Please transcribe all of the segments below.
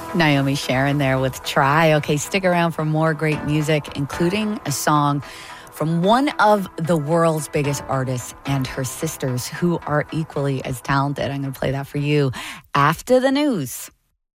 Naomi Sharon there with Try. Okay, stick around for more great music, including a song from one of the world's biggest artists and her sisters who are equally as talented. I'm going to play that for you after the news.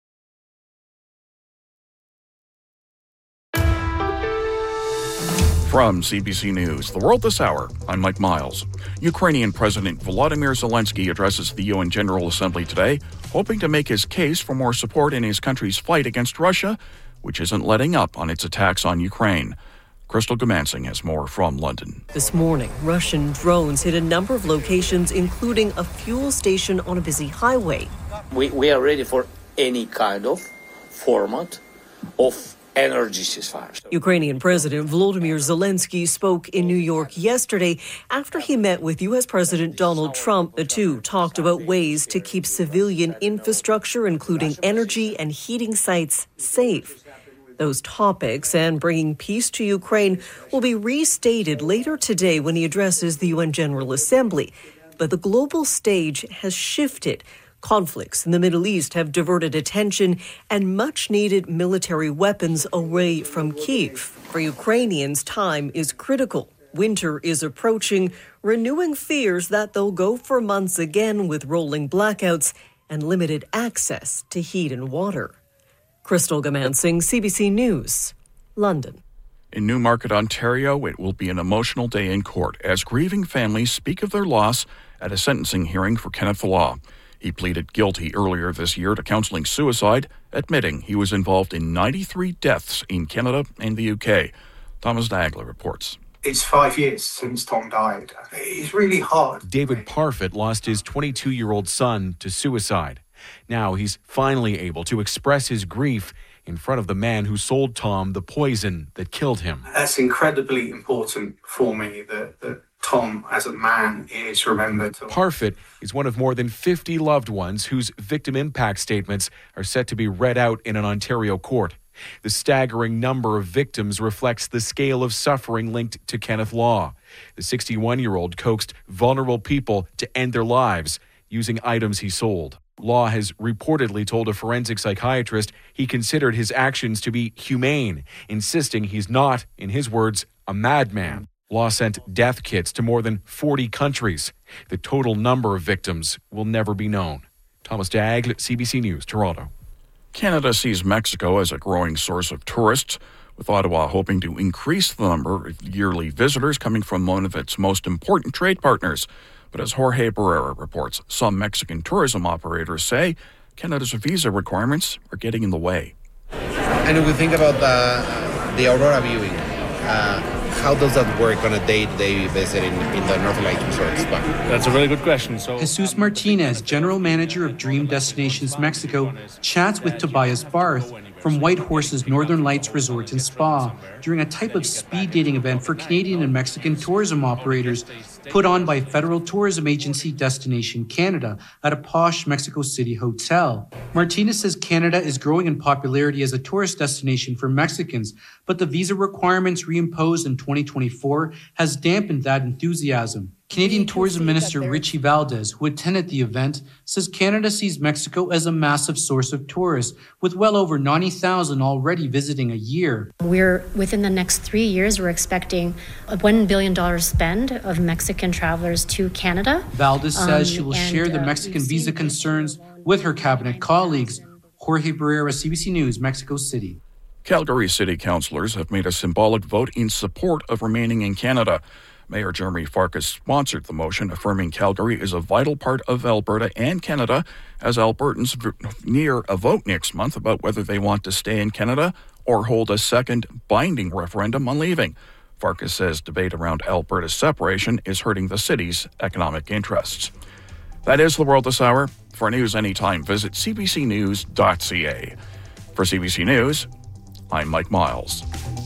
From CBC News, The World This Hour, I'm Mike Miles. Ukrainian President Volodymyr Zelensky addresses the UN General Assembly today, hoping to make his case for more support in his country's fight against Russia, which isn't letting up on its attacks on Ukraine. Crystal Gamansing has more from London. This morning, Russian drones hit a number of locations, including a fuel station on a busy highway. We are ready for any kind of format of energy ceasefire. Ukrainian President Volodymyr Zelensky spoke in New York yesterday after he met with U.S. President Donald Trump. The two talked about ways to keep civilian infrastructure, including energy and heating sites, safe. Those topics and bringing peace to Ukraine will be restated later today when he addresses the UN General Assembly. But the global stage has shifted. Conflicts in the Middle East have diverted attention and much-needed military weapons away from Kyiv. For Ukrainians, time is critical. Winter is approaching, renewing fears that they'll go for months again with rolling blackouts and limited access to heat and water. Crystal Gamansing, CBC News, London. In Newmarket, Ontario, it will be an emotional day in court as grieving families speak of their loss at a sentencing hearing for Kenneth Law. He pleaded guilty earlier this year to counselling suicide, admitting he was involved in 93 deaths in Canada and the UK. Thomas Dagler reports. It's 5 years since Tom died. It's really hard. David Parfitt lost his 22-year-old son to suicide. Now he's finally able to express his grief in front of the man who sold Tom the poison that killed him. That's incredibly important for me that Tom, as a man, is remembered. Parfitt is one of more than 50 loved ones whose victim impact statements are set to be read out in an Ontario court. The staggering number of victims reflects the scale of suffering linked to Kenneth Law. The 61-year-old coaxed vulnerable people to end their lives using items he sold. Law has reportedly told a forensic psychiatrist he considered his actions to be humane, insisting he's not, in his words, a madman. Law sent death kits to more than 40 countries. The total number of victims will never be known. Thomas Daigle, CBC News, Toronto. Canada sees Mexico as a growing source of tourists, with Ottawa hoping to increase the number of yearly visitors coming from one of its most important trade partners. But as Jorge Barrera reports, some Mexican tourism operators say Canada's visa requirements are getting in the way. And if we think about the Aurora viewing, how does that work on a day-to-day visit in the Northern Lights Resort Spa? That's a really good question. Jesus Martinez, General Manager of Dream Destinations Mexico, chats with Tobias Barth from White Horse's Northern Lights Resort and Spa during a type of speed dating event for Canadian and Mexican tourism operators put on by federal tourism agency Destination Canada at a posh Mexico City hotel. Martinez says Canada is growing in popularity as a tourist destination for Mexicans, but the visa requirements reimposed in 2024 has dampened that enthusiasm. Canadian Tourism Minister Richie Valdez, who attended the event, says Canada sees Mexico as a massive source of tourists, with well over 90,000 already visiting a year. Within the next 3 years, we're expecting a $1 billion spend of Mexican travelers to Canada. Valdez says she will share the Mexican visa concerns with her cabinet colleagues. Jorge Barrera, CBC News, Mexico City. Calgary City Councillors have made a symbolic vote in support of remaining in Canada. Mayor Jeremy Farkas sponsored the motion, affirming Calgary is a vital part of Alberta and Canada as Albertans near a vote next month about whether they want to stay in Canada or hold a second binding referendum on leaving. Farkas says debate around Alberta's separation is hurting the city's economic interests. That is The World This Hour. For news anytime, visit cbcnews.ca. For CBC News, I'm Mike Miles.